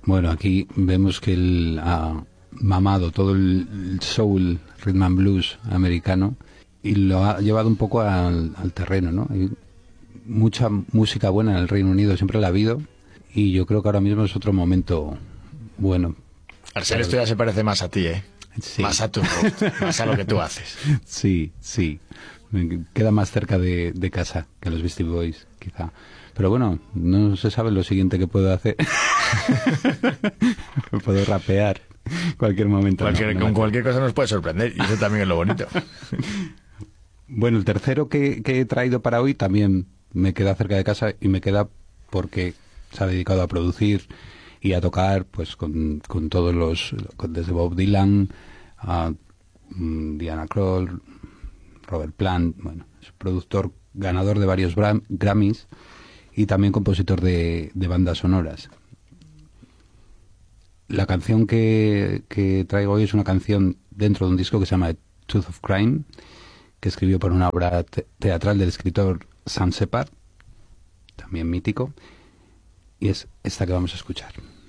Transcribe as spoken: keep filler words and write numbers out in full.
Bueno, aquí vemos que él ha mamado todo el soul, rhythm and blues americano y lo ha llevado un poco al, al terreno, ¿no? Hay mucha música buena en el Reino Unido, siempre la ha habido, y yo creo que ahora mismo es otro momento bueno. Arcel, esto ya se parece más a ti, ¿eh? Sí. Más a tu gusto, más a lo que tú haces. Sí, sí. Me queda más cerca de, de casa que los Beastie Boys, quizá. Pero bueno, no se sabe lo siguiente que puedo hacer. Puedo rapear cualquier momento. Cualquier, no, no con cualquier cosa nos puede sorprender, y eso también es lo bonito. Bueno, el tercero que, que he traído para hoy también me queda cerca de casa y me queda porque se ha dedicado a producir y a tocar pues con, con todos los, con, desde Bob Dylan a um, Diana Krall, Robert Plant. Bueno, es productor ganador de varios Bram, Grammys y también compositor de, de bandas sonoras. La canción que, que traigo hoy es una canción dentro de un disco que se llama Tooth of Crime, que escribió por una obra te teatral del escritor Sam Shepard, también mítico, y es esta que vamos a escuchar.